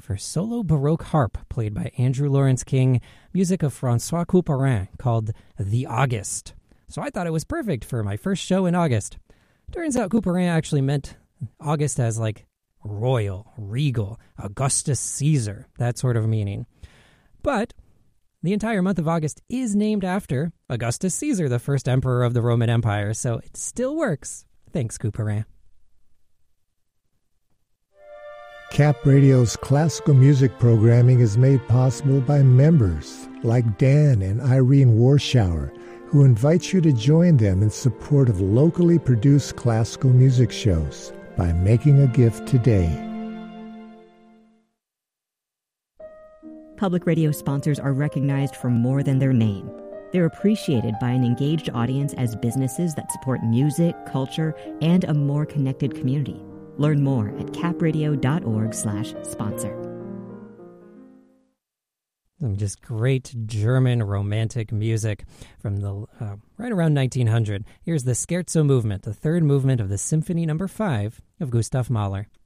for solo Baroque harp played by Andrew Lawrence King, music of François Couperin, called The August. So I thought it was perfect for my first show in August. Turns out Couperin actually meant August as like royal, regal, Augustus Caesar, that sort of meaning. But the entire month of August is named after Augustus Caesar, the first emperor of the Roman Empire, so it still works. Thanks, Couperin. Cap Radio's classical music programming is made possible by members like Dan and Irene Warschauer, who invite you to join them in support of locally produced classical music shows by making a gift today. Public radio sponsors are recognized for more than their name. They're appreciated by an engaged audience as businesses that support music, culture, and a more connected community. Learn more at capradio.org/sponsor. Some just great German romantic music from the right around 1900. Here's the Scherzo movement, the third movement of the Symphony No. 5 of Gustav Mahler.